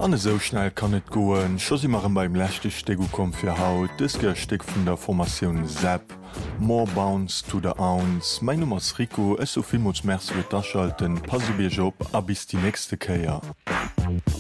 Anne so schnell kann net goen, Scho si machen beim lächte Stegu kom fir Haut, Dësker Steck vun der Formatioun Zapp, More Bounce to the Ounce, Mein Nummers Rico es so filmmuts Merz wet daschalten, Pasubierjob a bis die nächste Käier.